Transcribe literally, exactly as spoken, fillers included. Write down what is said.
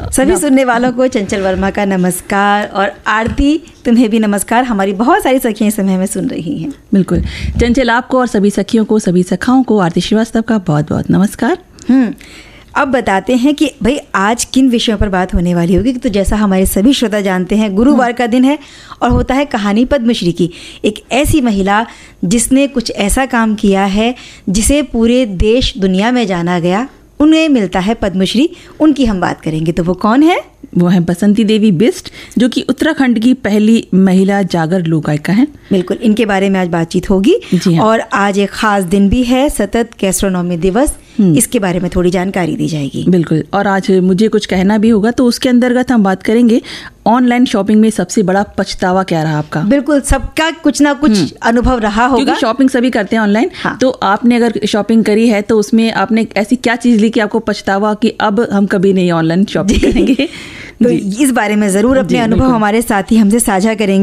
सभी सुनने वालों को चंचल वर्मा का नमस्कार, और आरती तुम्हें भी नमस्कार। हमारी बहुत सारी सखियां इस समय में सुन रही हैं। बिल्कुल चंचल, आपको और सभी सखियों को, सभी सखाओं को आरती श्रीवास्तव का बहुत बहुत नमस्कार। हम्म अब बताते हैं कि भाई आज किन विषयों पर बात होने वाली होगी। तो जैसा हमारे सभी श्रोता जानते हैं, गुरुवार का दिन है और होता है कहानी पद्मश्री की। एक ऐसी महिला जिसने कुछ ऐसा काम किया है जिसे पूरे देश दुनिया में जाना गया, उन्हें मिलता है पद्मश्री। उनकी हम बात करेंगे। तो वो कौन है? वो है बसंती देवी बिष्ट, जो कि उत्तराखंड की पहली महिला जागर लोक गायिका हैं। बिल्कुल, इनके बारे में आज बातचीत होगी। जी हाँ। और आज एक खास दिन भी है, सतत गैस्ट्रोनॉमी दिवस। इसके बारे में थोड़ी जानकारी दी जाएगी। बिल्कुल, और आज मुझे कुछ कहना भी होगा, तो उसके अंतर्गत हम बात करेंगे ऑनलाइन शॉपिंग में सबसे बड़ा पछतावा क्या रहा आपका। बिल्कुल, सबका कुछ ना कुछ अनुभव रहा होगा, क्योंकि शॉपिंग सभी करते हैं ऑनलाइन। हाँ। तो आपने अगर शॉपिंग करी है तो उसमें आपने ऐसी क्या चीज ली कि आपको पछतावा कि अब हम कभी नहीं ऑनलाइन शॉपिंग करेंगे। तो इस बारे में जरूर अपने अनुभव हमारे साथी हमसे साझा करेंगे।